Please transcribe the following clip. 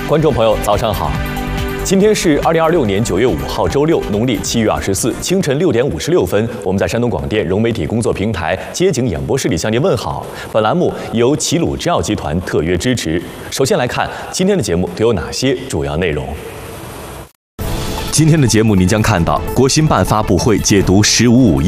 观众朋友，早上好！今天是2026年9月5号，周六，农历7月24，清晨6点56分，我们在山东广电融媒体工作平台街景演播室里向您问好。本栏目由齐鲁制药集团特约支持。首先来看今天的节目都有哪些主要内容。今天的节目您将看到国新办发布会解读“1551”